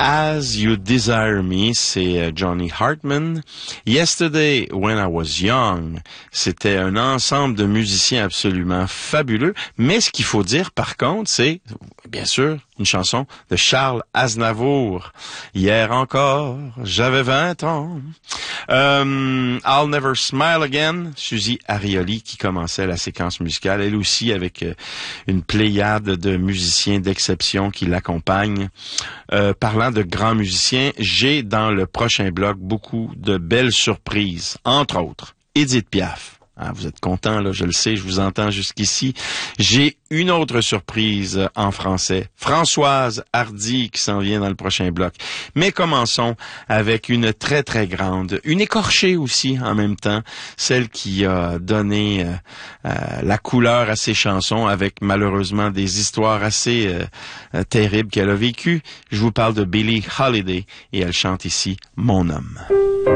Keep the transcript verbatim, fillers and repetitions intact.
As You Desire Me, c'est Johnny Hartman. Yesterday, When I Was Young, c'était un ensemble de musiciens absolument fabuleux. Mais ce qu'il faut dire, par contre, c'est, bien sûr, une chanson de Charles Aznavour. Hier encore, j'avais vingt ans. Euh, I'll Never Smile Again, Suzy Arioli qui commençait la séquence musicale, elle aussi avec euh, une pléiade de musiciens d'exception qui l'accompagnent. Euh, parlant de grands musiciens, j'ai dans le prochain bloc beaucoup de belles surprises, entre autres Édith Piaf. Ah, vous êtes contents, là, je le sais, je vous entends jusqu'ici. J'ai une autre surprise en français. Françoise Hardy qui s'en vient dans le prochain bloc. Mais commençons avec une très, très grande, une écorchée aussi en même temps, celle qui a donné euh, euh, la couleur à ses chansons avec malheureusement des histoires assez euh, euh, terribles qu'elle a vécues. Je vous parle de Billie Holiday et elle chante ici « Mon homme ».